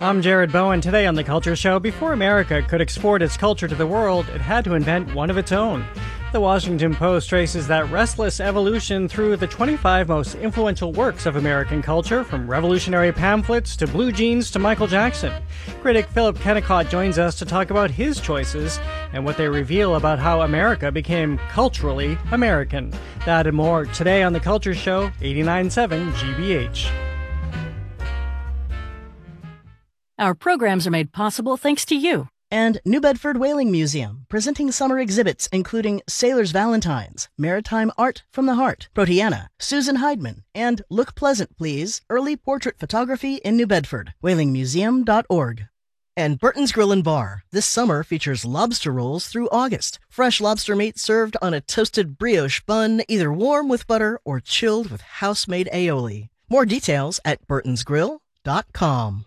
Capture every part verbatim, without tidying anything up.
I'm Jared Bowen. Today on The Culture Show, before America could export its culture to the world, it had to invent one of its own. The Washington Post traces that restless evolution through the twenty-five most influential works of American culture, from revolutionary pamphlets to blue jeans to Michael Jackson. Critic Philip Kennicott joins us to talk about his choices and what they reveal about how America became culturally American. That and more today on The Culture Show, eighty-nine point seven G B H. Our programs are made possible thanks to you. And New Bedford Whaling Museum, presenting summer exhibits including Sailor's Valentines, Maritime Art from the Heart, Proteana, Susan Heidman, and Look Pleasant, Please, Early Portrait Photography in New Bedford, whaling museum dot org. And Burton's Grill and Bar, this summer features lobster rolls through August. Fresh lobster meat served on a toasted brioche bun, either warm with butter or chilled with house-made aioli. More details at burtons grill dot com.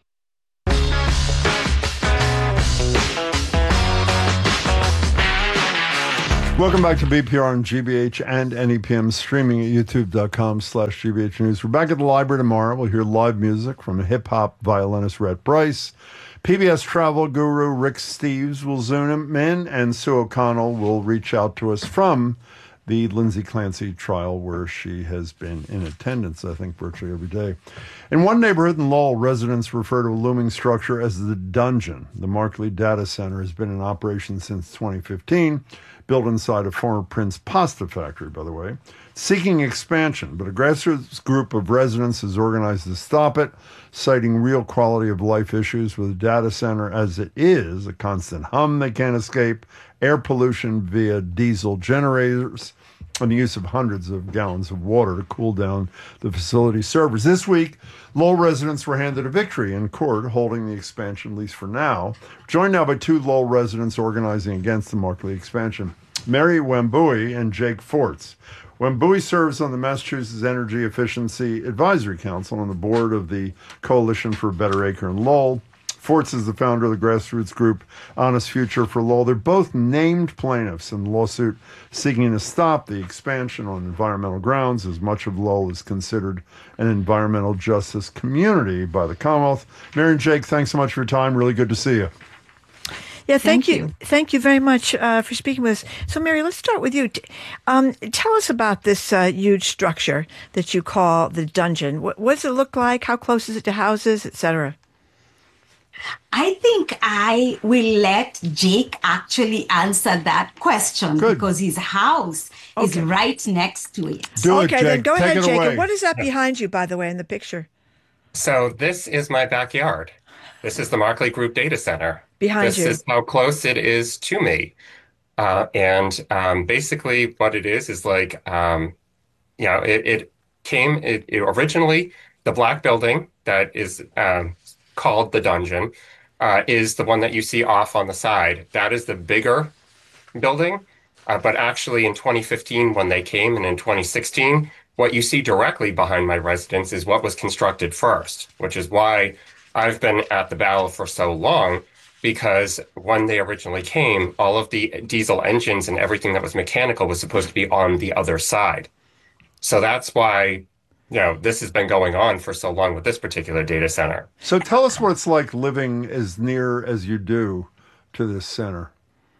Welcome back to B P R on G B H and N E P M, streaming at youtube.com slash GBH News. We're back at the library tomorrow. We'll hear live music from hip-hop violinist Rhett Bryce. P B S travel guru Rick Steves will zoom in, and Sue O'Connell will reach out to us from the Lindsay Clancy trial, where she has been in attendance, I think, virtually every day. In one neighborhood in Lowell, residents refer to a looming structure as the Dungeon. The Markley Data Center has been in operation since twenty fifteen, built inside a former Prince pasta factory, by the way, seeking expansion. But a grassroots group of residents is organized to stop it, citing real quality of life issues with the data center as it is, a constant hum they can't escape, air pollution via diesel generators, and the use of hundreds of gallons of water to cool down the facility servers. This week, Lowell residents were handed a victory in court, holding the expansion, at least for now. Joined now by two Lowell residents organizing against the Markley expansion, Mary Wambui and Jake Forts. Wambui serves on the Massachusetts Energy Efficiency Advisory Council on the board of the Coalition for a Better Acre in Lowell. Forts is the founder of the grassroots group Honest Future for Lowell. They're both named plaintiffs in the lawsuit seeking to stop the expansion on environmental grounds, as much of Lowell is considered an environmental justice community by the Commonwealth. Mary and Jake, thanks so much for your time. Really good to see you. Yeah, thank, thank you. you. Thank you very much uh, for speaking with us. So, Mary, let's start with you. Um, tell us about this uh, huge structure that you call the Dungeon. What, what does it look like? How close is it to houses, et cetera? I think I will let Jake actually answer that question. Good. Because his house okay. is right next to it. Do okay, it, then go Take ahead, Jake. Away. And what is that behind you, by the way, in the picture? So this is my backyard. This is the Markley Group Data Center. Behind this you. This is how close it is to me. Uh, and um, basically what it is is like, um, you know, it, it came, it, it originally, the black building that is um, called the Dungeon uh, is the one that you see off on the side. That is the bigger building. Uh, but actually in twenty fifteen, when they came, and in twenty sixteen, what you see directly behind my residence is what was constructed first, which is why I've been at the battle for so long, because when they originally came, all of the diesel engines and everything that was mechanical was supposed to be on the other side. So that's why, you know, this has been going on for so long with this particular data center. So tell us what it's like living as near as you do to this center.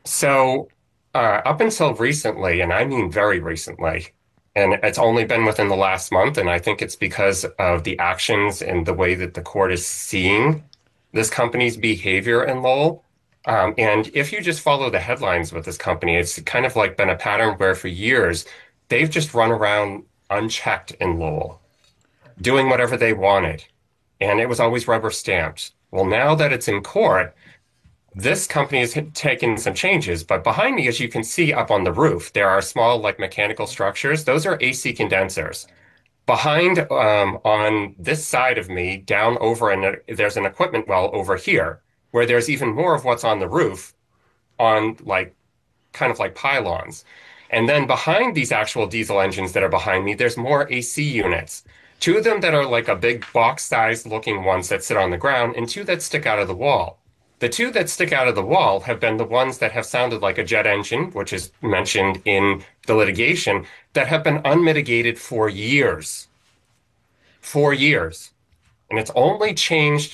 So uh, up until recently, and I mean very recently, and it's only been within the last month, and I think it's because of the actions and the way that the court is seeing this company's behavior in Lowell. Um, and if you just follow the headlines with this company, it's kind of like been a pattern where for years, they've just run around unchecked in Lowell, doing whatever they wanted. And it was always rubber stamped. Well, now that it's in court, this company has taken some changes, but behind me, as you can see up on the roof, there are small like mechanical structures. Those are A C condensers. Behind um, on this side of me, down over, and there's an equipment well over here, where there's even more of what's on the roof on like kind of like pylons. And then behind these actual diesel engines that are behind me, there's more A C units. Two of them that are like a big box-sized looking ones that sit on the ground, and two that stick out of the wall. The two that stick out of the wall have been the ones that have sounded like a jet engine, which is mentioned in the litigation, that have been unmitigated for years. For years. And it's only changed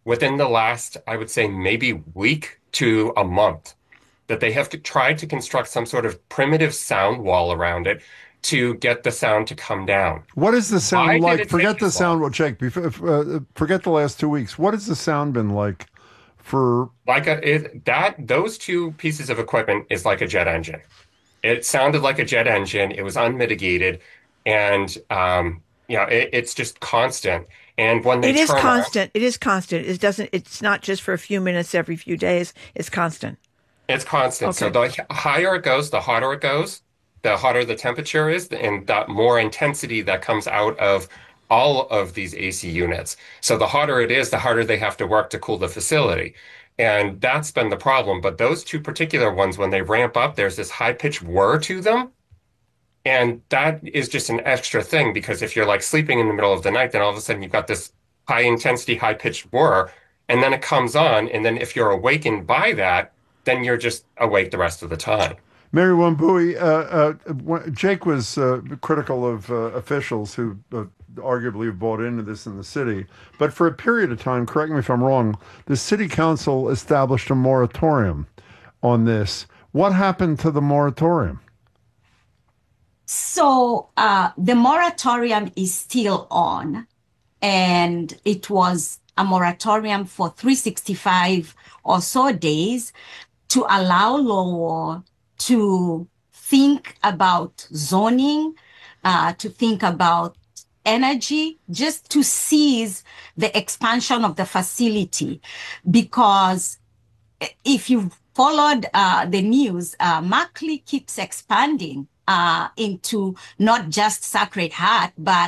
within the last, I would say, maybe week to a month, that they have tried to construct some sort of primitive sound wall around it to get the sound to come down. What is the sound Why like? did it Forget take the this sound. long? Well, Jake, before, uh, forget the last two weeks. What has the sound been like for? Like a, it, that, those two pieces of equipment is like a jet engine. It sounded like a jet engine. It was unmitigated, and um, you know, it, it's just constant. And when they It is turn on, constant. It is constant. It doesn't. It's not just for a few minutes every few days. It's constant. it's constant. So Okay. the higher it goes, the hotter it goes, the hotter the temperature is, and that more intensity that comes out of all of these A C units. So the hotter it is, the harder they have to work to cool the facility. And that's been the problem. But those two particular ones, when they ramp up, there's this high-pitched whir to them. And that is just an extra thing, because if you're like sleeping in the middle of the night, then all of a sudden you've got this high intensity, high pitched whir, and then it comes on. And then if you're awakened by that, then you're just awake the rest of the time. Mary Wambui, uh, uh, Jake was uh, critical of uh, officials who uh, arguably have bought into this in the city. But for a period of time, correct me if I'm wrong, the city council established a moratorium on this. What happened to the moratorium? So uh, the moratorium is still on, and it was a moratorium for three hundred sixty-five or so days to allow Lowell to think about zoning, uh, to think about energy, just to seize the expansion of the facility. Because if you've followed uh, the news, uh, Markley keeps expanding uh, into not just Sacred Heart, but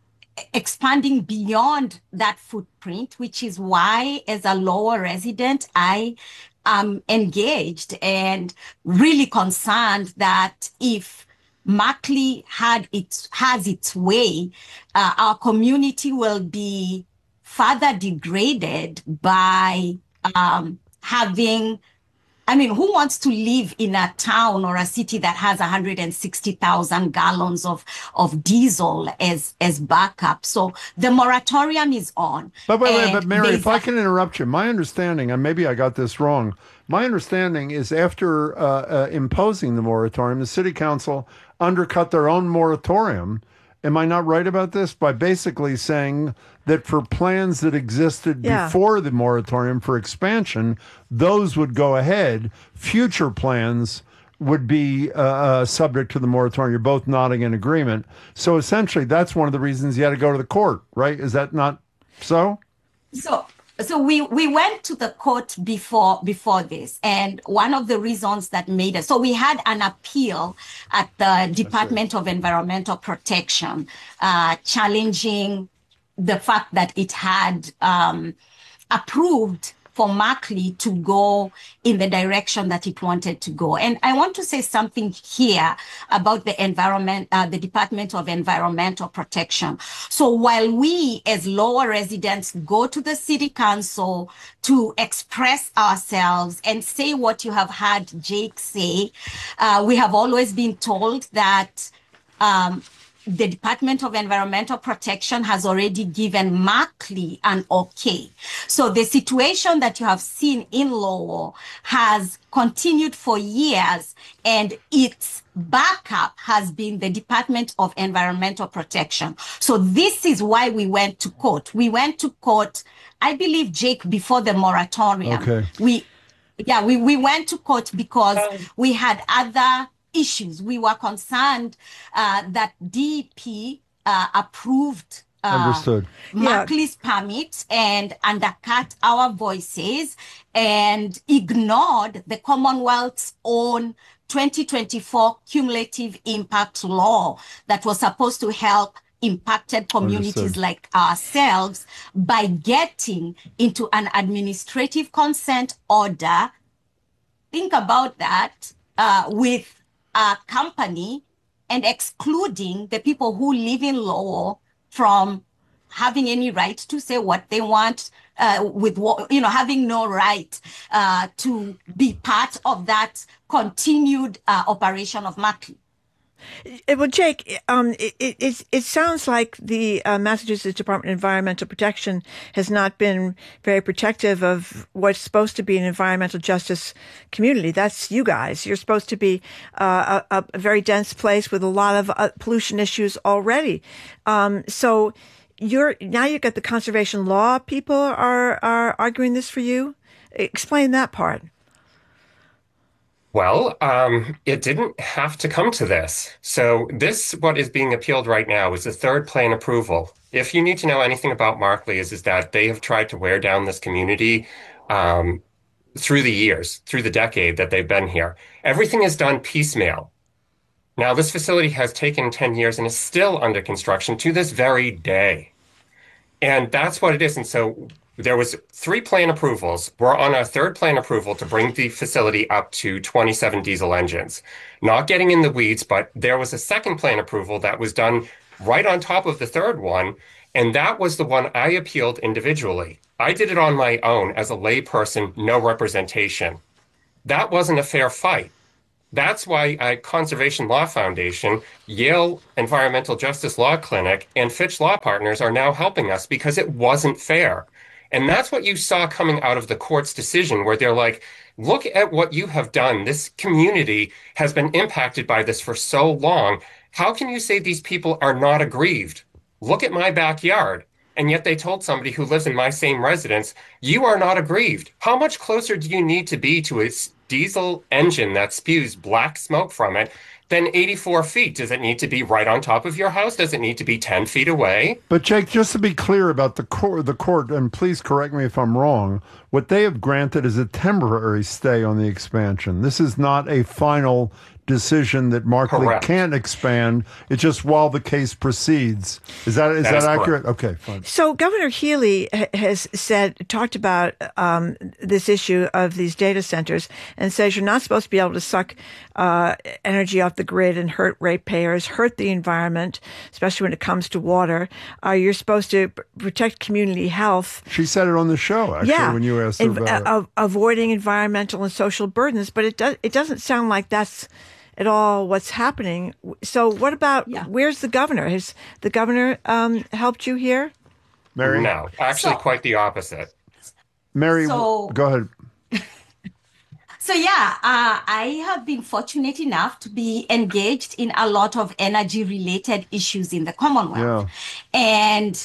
expanding beyond that footprint, which is why, as a Lowell resident, I am engaged and really concerned that if Markley had its has its way, uh, our community will be further degraded by um, having. I mean, who wants to live in a town or a city that has one hundred sixty thousand gallons of, of diesel as, as backup? So the moratorium is on. But wait, wait, And but Mary, if there's I a- can interrupt you, my understanding, and maybe I got this wrong, my understanding is after uh, uh, imposing the moratorium, the city council undercut their own moratorium. Am I not right about this? By basically saying that for plans that existed Yeah. before the moratorium for expansion, those would go ahead. Future plans would be uh, uh, subject to the moratorium. You're both nodding in agreement. So essentially, that's one of the reasons you had to go to the court, right? Is that not so? So, so we, we went to the court before before this, and one of the reasons that made us so we had an appeal at the Department of Environmental Protection, uh, challenging the fact that it had um, approved for Markley to go in the direction that it wanted to go. And I want to say something here about the environment, uh, the Department of Environmental Protection. So while we as Lowell residents go to the city council to express ourselves and say what you have heard Jake say, uh, we have always been told that um, the Department of Environmental Protection has already given Markley an okay. So the situation that you have seen in Lowell has continued for years, and its backup has been the Department of Environmental Protection. So this is why we went to court. We went to court, I believe, Jake, before the moratorium. Okay. We, yeah, we, we went to court because we had other issues. We were concerned uh, that D E P uh, approved uh, Understood. Markley's permit and undercut our voices and ignored the Commonwealth's own twenty twenty-four cumulative impact law that was supposed to help impacted communities Understood. like ourselves by getting into an administrative consent order. Think about that, uh, with a company and excluding the people who live in Lowell from having any right to say what they want, uh, with what, you know, having no right uh, to be part of that continued uh, operation of Markley. Eh, Well, Jake, um, it, it, it it sounds like the uh, Massachusetts Department of Environmental Protection has not been very protective of what's supposed to be an environmental justice community. That's you guys. You're supposed to be uh, a, a very dense place with a lot of uh, pollution issues already. Um, so you're now you've got the conservation law people are are arguing this for you. Explain that part. Well, um, it didn't have to come to this. So this, what is being appealed right now, is the third plan approval. If you need to know anything about Markley, is, is that they have tried to wear down this community um, through the years, through the decade that they've been here. Everything is done piecemeal. Now, this facility has taken ten years and is still under construction to this very day. And that's what it is. And so there was three plan approvals. We're on our third plan approval to bring the facility up to twenty-seven diesel engines. Not getting in the weeds, but there was a second plan approval that was done right on top of the third one. And that was the one I appealed individually. I did it on my own as a layperson, no representation. That wasn't a fair fight. That's why uh, Conservation Law Foundation, Yale Environmental Justice Law Clinic, and Fitch Law Partners are now helping us because it wasn't fair. And that's what you saw coming out of the court's decision, where they're like, look at what you have done. This community has been impacted by this for so long. How can you say these people are not aggrieved? Look at my backyard. And yet they told somebody who lives in my same residence, you are not aggrieved. How much closer do you need to be to a diesel engine that spews black smoke from it than eighty-four feet? Does it need to be right on top of your house? Does it need to be ten feet away? But Jake, just to be clear about the court, the court, and please correct me if I'm wrong, what they have granted is a temporary stay on the expansion. This is not a final decision that Markley Correct. can't expand. It's just while the case proceeds. Is that is That that, is accurate? correct. Okay, fine. So Governor Healy ha- has said, talked about um, this issue of these data centers and says you're not supposed to be able to suck uh, energy off the grid and hurt ratepayers, hurt the environment, especially when it comes to water. Uh, you're supposed to p- protect community health. She said it on the show, actually, yeah, when you asked her in- about uh, it. avoiding environmental and social burdens, but it does it doesn't sound like that's at all what's happening. So what about, Yeah. where's the governor? Has the governor um, helped you here? Mary, No, actually So- quite the opposite. Mary, So- go ahead. So yeah, uh, I have been fortunate enough to be engaged in a lot of energy related issues in the Commonwealth. And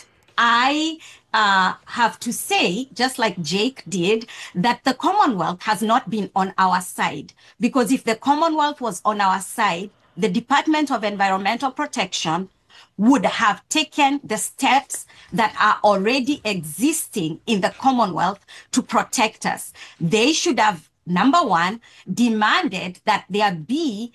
I uh, have to say, just like Jake did, that the Commonwealth has not been on our side. Because if the Commonwealth was on our side, the Department of Environmental Protection would have taken the steps that are already existing in the Commonwealth to protect us. They should have, number one, demanded that there be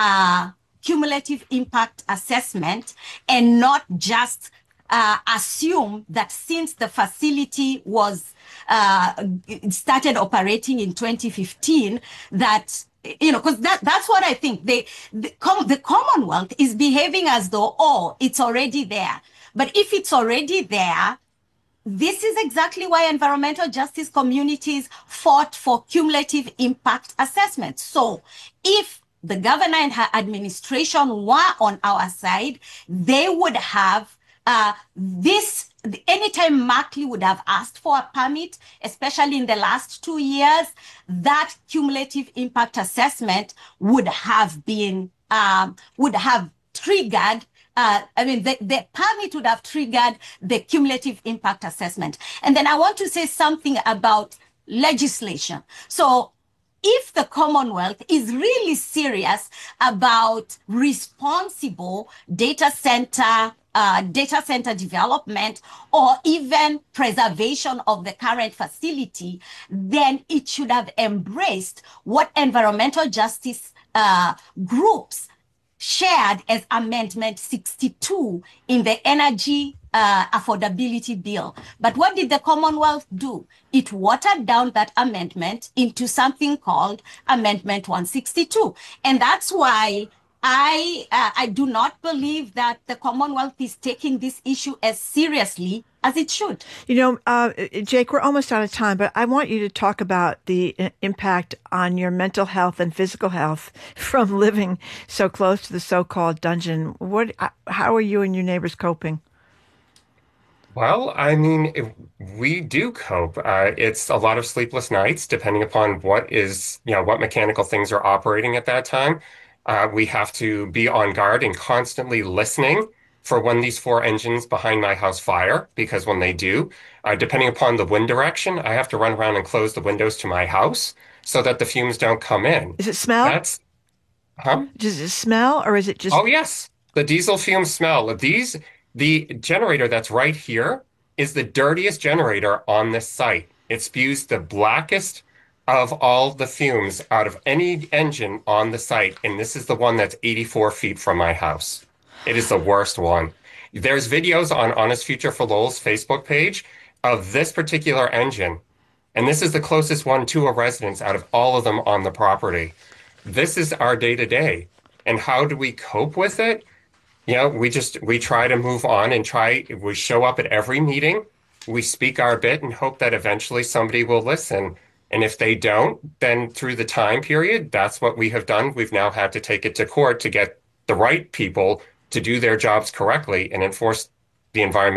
a cumulative impact assessment and not just uh, assume that since the facility was uh, started operating in twenty fifteen, that you know, because that, that's what I think. They, the, com- the Commonwealth is behaving as though, oh, it's already there. But if it's already there, this is exactly why environmental justice communities fought for cumulative impact assessments. So if the governor and her administration were on our side, they would have uh, this, anytime Markley would have asked for a permit, especially in the last two years, that cumulative impact assessment would have been, um, would have triggered Uh, I mean, the, the permit would have triggered the cumulative impact assessment. And then I want to say something about legislation. So if the Commonwealth is really serious about responsible data center Uh, data center development or even preservation of the current facility, then it should have embraced what environmental justice uh, groups shared as Amendment sixty-two in the Energy uh, Affordability Bill. But what did the Commonwealth do? It watered down that amendment into something called Amendment one sixty-two. And that's why I uh, I do not believe that the Commonwealth is taking this issue as seriously as it should. You know, uh, Jake, we're almost out of time, but I want you to talk about the uh, impact on your mental health and physical health from living so close to the so-called dungeon. What? How are you and your neighbors coping? Well, I mean, if we do cope. Uh, it's a lot of sleepless nights, depending upon what is, you know, what mechanical things are operating at that time. Uh, we have to be on guard and constantly listening for when these four engines behind my house fire, because when they do, uh, depending upon the wind direction, I have to run around and close the windows to my house so that the fumes don't come in. Is it smell? That's, huh? Does it smell, or is it just? Oh, yes. The diesel fumes smell. These, the generator that's right here is the dirtiest generator on this site. It spews the blackest of all the fumes out of any engine on the site. And this is the one that's eighty-four feet from my house. It is the worst one. There's videos on Honest Future for Lowell's Facebook page of this particular engine. And this is the closest one to a residence out of all of them on the property. This is our day to day. And how do we cope with it? You know, we just, we try to move on and try, we show up at every meeting, we speak our bit and hope that eventually somebody will listen. And if they don't, then through the time period, that's what we have done. We've now had to take it to court to get the right people to do their jobs correctly and enforce the environment.